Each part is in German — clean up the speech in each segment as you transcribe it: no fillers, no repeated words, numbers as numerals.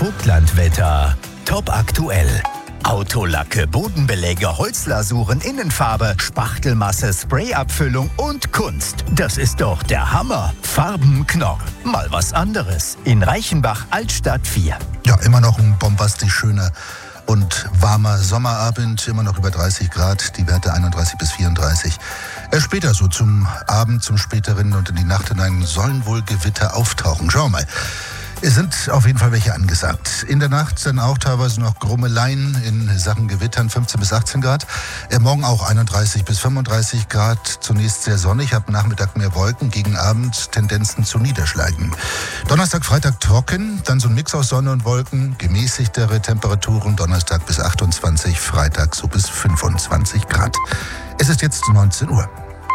Vogtlandwetter. Top aktuell. Autolacke, Bodenbeläge, Holzlasuren, Innenfarbe, Spachtelmasse, Sprayabfüllung und Kunst. Das ist doch der Hammer. Farbenknorr. Mal was anderes. In Reichenbach, Altstadt 4. Ja, immer noch ein bombastisch schöner und warmer Sommerabend, immer noch über 30 Grad, die Werte 31 bis 34. Später, so zum Abend, zum späteren und in die Nacht hinein, sollen wohl Gewitter auftauchen. Schauen wir mal. Es sind auf jeden Fall welche angesagt. In der Nacht dann auch teilweise noch Grummeleien in Sachen Gewittern, 15 bis 18 Grad. Morgen auch 31 bis 35 Grad. Zunächst sehr sonnig, ab Nachmittag mehr Wolken, gegen Abend Tendenzen zu Niederschlagen. Donnerstag, Freitag trocken, dann so ein Mix aus Sonne und Wolken, gemäßigtere Temperaturen, Donnerstag bis 28, Freitag so bis 25 Grad. Es ist jetzt 19 Uhr.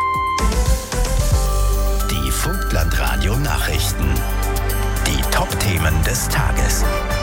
Die Vogtlandradio-Nachrichten. Die Top-Themen des Tages.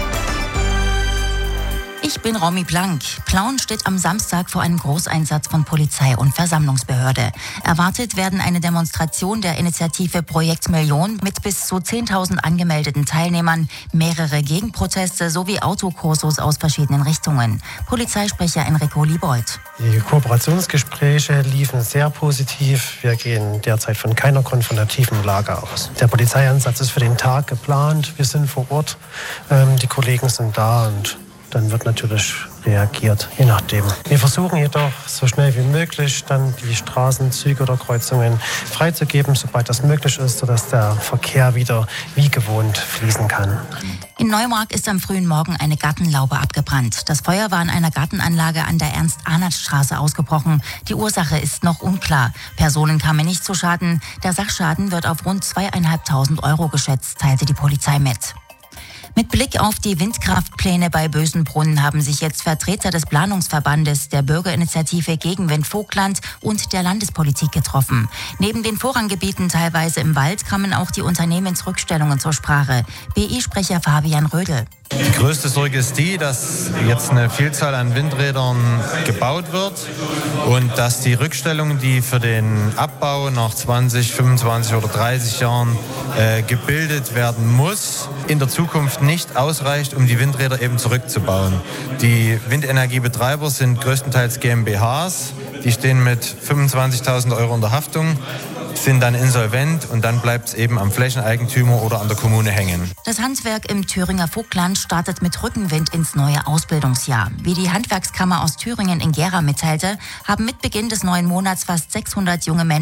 Ich bin Romy Blank. Plauen steht am Samstag vor einem Großeinsatz von Polizei und Versammlungsbehörde. Erwartet werden eine Demonstration der Initiative Projekt Million mit bis zu 10.000 angemeldeten Teilnehmern, mehrere Gegenproteste sowie Autokursus aus verschiedenen Richtungen. Polizeisprecher Enrico Liebold. Die Kooperationsgespräche liefen sehr positiv. Wir gehen derzeit von keiner konfrontativen Lage aus. Der Polizeieinsatz ist für den Tag geplant. Wir sind vor Ort. Die Kollegen sind da und dann wird natürlich reagiert, je nachdem. Wir versuchen jedoch so schnell wie möglich dann die Straßen, Züge oder Kreuzungen freizugeben, sobald das möglich ist, sodass der Verkehr wieder wie gewohnt fließen kann. In Neumark ist am frühen Morgen eine Gartenlaube abgebrannt. Das Feuer war in einer Gartenanlage an der Ernst-Arnert-Straße ausgebrochen. Die Ursache ist noch unklar. Personen kamen nicht zu Schaden. Der Sachschaden wird auf rund 2.500 € geschätzt, teilte die Polizei mit. Mit Blick auf die Windkraftpläne bei Bösenbrunn haben sich jetzt Vertreter des Planungsverbandes, der Bürgerinitiative Gegenwind Vogtland und der Landespolitik getroffen. Neben den Vorranggebieten teilweise im Wald kamen auch die Unternehmensrückstellungen zur Sprache. BI-Sprecher Fabian Rödel. Die größte Sorge ist die, dass jetzt eine Vielzahl an Windrädern gebaut wird und dass die Rückstellung, die für den Abbau nach 20, 25 oder 30 Jahren gebildet werden muss, in der Zukunft nicht ausreicht, um die Windräder eben zurückzubauen. Die Windenergiebetreiber sind größtenteils GmbHs, die stehen mit 25.000 € in der Haftung, sind dann insolvent und dann bleibt es eben am Flächeneigentümer oder an der Kommune hängen. Das Handwerk im Thüringer Vogtland startet mit Rückenwind ins neue Ausbildungsjahr. Wie die Handwerkskammer aus Thüringen in Gera mitteilte, haben mit Beginn des neuen Monats fast 600 junge Menschen